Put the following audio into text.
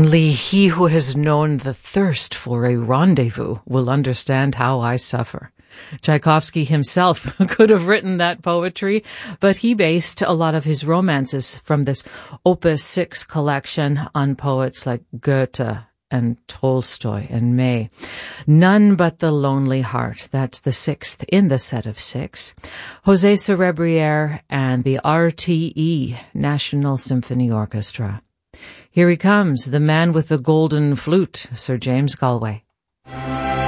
Only he who has known the thirst for a rendezvous will understand how I suffer. Tchaikovsky himself could have written that poetry, but he based a lot of his romances from this Opus 6 collection on poets like Goethe and Tolstoy and May. None But the Lonely Heart, that's the sixth in the set of six. José Cerebriere and the RTE, National Symphony Orchestra. Here he comes, the man with the golden flute, Sir James Galway.